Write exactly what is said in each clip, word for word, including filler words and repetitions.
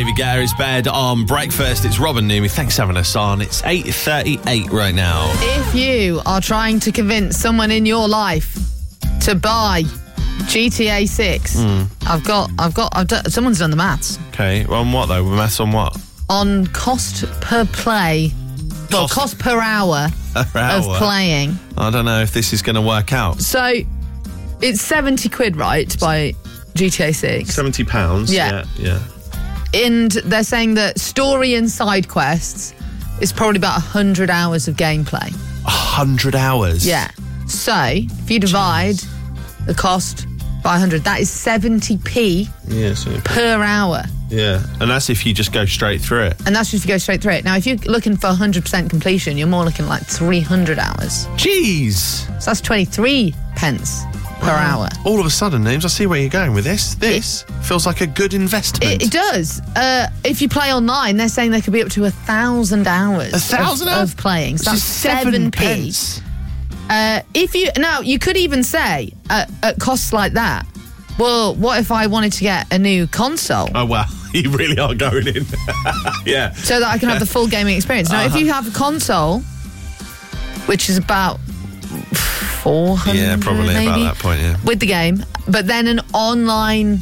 David Guetta is bed on breakfast. It's Robin Newmy. Thanks for having us on. It's eight thirty-eight right now. If you are trying to convince someone in your life to buy G T A six, mm. I've got, I've got, I've done, someone's done the maths. Okay, on what though? Maths on what? On cost per play. Cost, well, cost per hour, per hour of playing. I don't know if this is going to work out. So, it's seventy quid, right, to buy G T A six? seventy pounds? Yeah. Yeah, yeah. And they're saying that story and side quests is probably about one hundred hours of gameplay. one hundred hours? Yeah. So, if you divide Jeez. the cost by one hundred, that is seventy p yeah, seventy p per hour. Yeah, and that's if you just go straight through it. And that's just if you go straight through it. Now, if you're looking for one hundred percent completion, you're more looking like three hundred hours. Jeez! So that's twenty-three pence per hour. All of a sudden, Names, I see where you're going with this. This it, feels like a good investment. It, it does. Uh, if you play online, they're saying there could be up to a thousand hours. A thousand of, hours of playing. So that's seven p. Uh, if you now, you could even say uh, at costs like that. Well, what if I wanted to get a new console? Oh wow, you really are going in. Yeah. So that I can have the full gaming experience. Now, uh-huh. if you have a console, which is about four hundred, yeah, probably maybe, about that point, yeah, with the game, but then an online,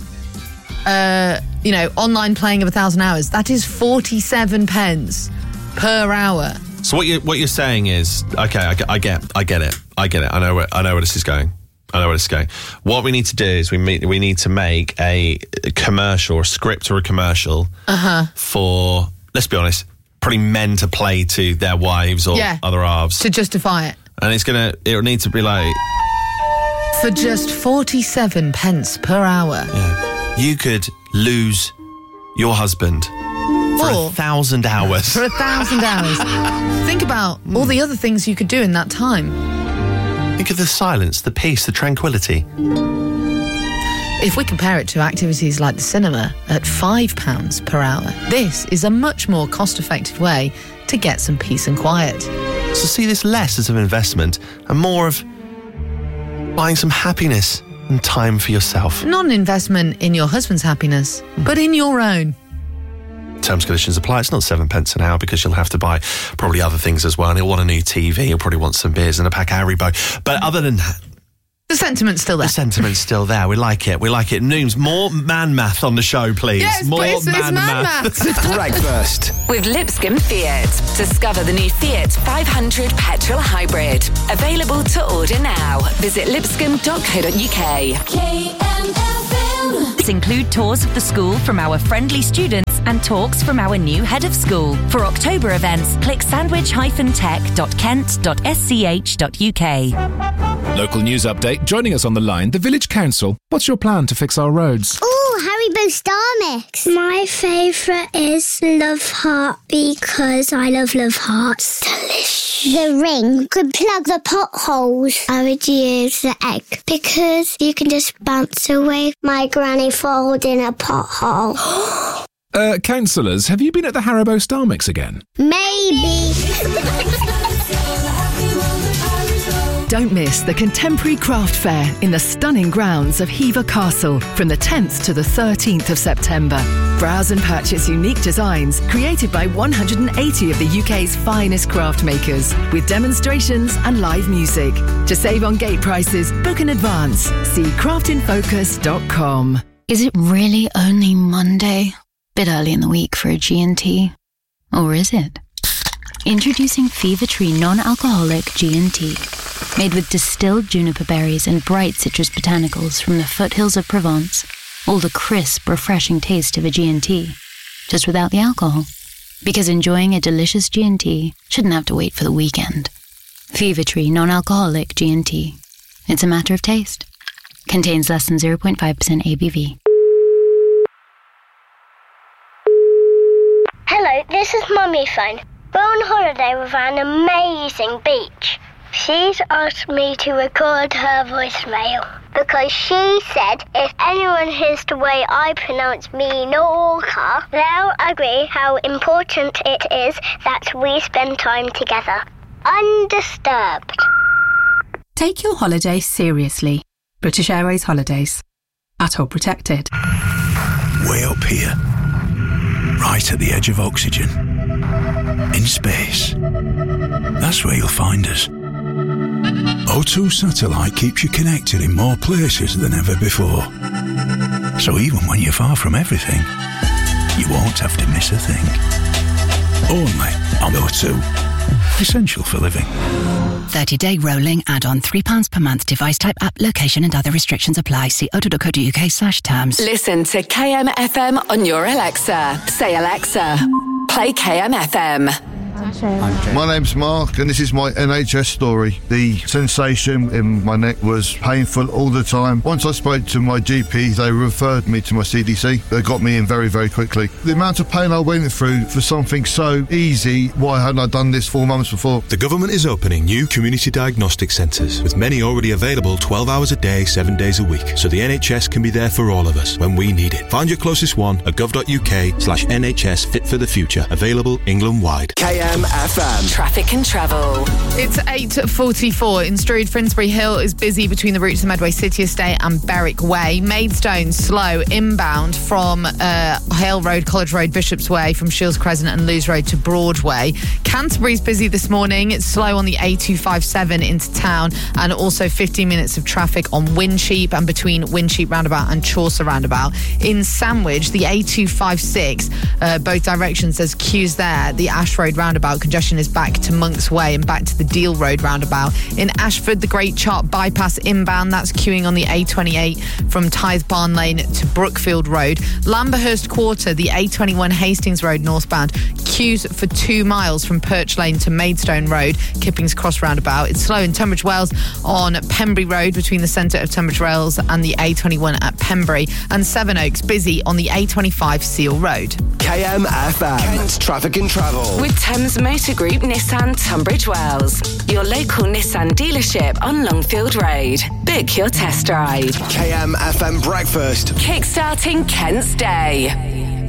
uh, you know, online playing of a thousand hours, that is forty-seven pence per hour. So what you what you're saying is, okay, I, I get, I get it, I get it. I know where I know where this is going. I know where this is going. What we need to do is we meet, we need to make a commercial, or a script or a commercial uh-huh. for, let's be honest, probably men to play to their wives or yeah, other halves to justify it. And it's gonna, it'll need to be like, for just forty-seven pence per hour. Yeah, you could lose your husband for or, a thousand hours. For a thousand hours. Think about mm. all the other things you could do in that time. Think of the silence, the peace, the tranquility. If we compare it to activities like the cinema at five pounds per hour, this is a much more cost-effective way to get some peace and quiet. So see this less as an investment and more of buying some happiness and time for yourself. Not an investment in your husband's happiness, but in your own. Terms and conditions apply. It's not seven pence an hour because you'll have to buy probably other things as well. And he'll want a new T V. He'll probably want some beers and a pack of Haribo. But other than that, the sentiment's still there. The sentiment's still there. We like it. We like it. Nooms, more man math on the show, please. Yes, more please, man, man math. math. Breakfast with Lipscomb Fiat. Discover the new Fiat five hundred petrol hybrid. Available to order now. Visit lipscomb dot co dot uk. K M F M. These include tours of the school from our friendly students and talks from our new head of school. For October events, click sandwich dash tech dot kent dot s c h dot u k. Local news update. Joining us on the line, the Village Council. What's your plan to fix our roads? Oh, Haribo Star Mix. My favourite is Love Heart because I love Love Hearts. Delicious. The ring could plug the potholes. I would use the egg because you can just bounce away my granny falls in a pothole. uh, councillors, have you been at the Haribo Star Mix again? Maybe. Don't miss the Contemporary Craft Fair in the stunning grounds of Hever Castle from the tenth to the thirteenth of September. Browse and purchase unique designs created by one hundred eighty of the U K's finest craft makers with demonstrations and live music. To save on gate prices, book in advance. See craft in focus dot com. Is it really only Monday? Bit early in the week for a G and T. Or is it? Introducing Fever Tree non-alcoholic G and T. Made with distilled juniper berries and bright citrus botanicals from the foothills of Provence. All the crisp, refreshing taste of a G and T. Just without the alcohol. Because enjoying a delicious G and T shouldn't have to wait for the weekend. Fever Tree non-alcoholic G and T. It's a matter of taste. Contains less than zero point five percent A B V. Hello, this is Mummy phone. We're on holiday with an amazing beach. She's asked me to record her voicemail because she said if anyone hears the way I pronounce Minorca, they'll agree how important it is that we spend time together. Undisturbed. Take your holiday seriously. British Airways Holidays. Atoll protected. Way up here. right at the edge of oxygen. In space. That's where you'll find us. O two Satellite keeps you connected in more places than ever before. So even when you're far from everything, you won't have to miss a thing. Only on O two. Essential for living. thirty-day rolling add-on, three pounds per month. Device type, app, location and other restrictions apply. See o two dot co dot uk slash terms. Listen to K M F M on your Alexa. Say, Alexa, play K M F M. My name's Mark and this is my N H S story. The sensation in my neck was painful all the time. Once I spoke to my G P, they referred me to my C D C. They got me in very, very quickly. The amount of pain I went through for something so easy, why hadn't I done this four months before? The government is opening new community diagnostic centres, with many already available twelve hours a day, seven days a week, so the N H S can be there for all of us when we need it. Find your closest one at gov.uk slash NHS Fit for the Future. Available England-wide. K M F M. Traffic and travel. It's eight forty-four. In Strood, Finsbury Hill is busy between the routes of Medway City Estate and Berwick Way. Maidstone slow inbound from uh, Hale Road, College Road, Bishop's Way, from Shields Crescent and Lewes Road to Broadway. Canterbury's busy this morning. It's slow on the A two fifty-seven into town, and also fifteen minutes of traffic on Wincheap and between Wincheap roundabout and Chaucer roundabout. In Sandwich, the A two fifty-six, uh, both directions, there's queues there. The Ash Road roundabout congestion is back to Monk's Way and back to the Deal Road roundabout. In Ashford, the Great Chart bypass inbound, that's queuing on the A twenty-eight from Tithe Barn Lane to Brookfield Road. Lamberhurst Quarter, the A twenty-one Hastings Road northbound, queues for two miles from Perch Lane to Maidstone Road, Kippings Cross roundabout. It's slow in Tunbridge Wells on Pembury Road between the centre of Tunbridge Wells and the A twenty-one at Pembury. And Sevenoaks busy on the A twenty-five Seal Road. K M F M. Kent's Traffic and Travel. With Thames Motor Group Nissan Tunbridge Wells, your local Nissan dealership on Longfield Road. Book your test drive. K M F M Breakfast. Kickstarting Kent's Day.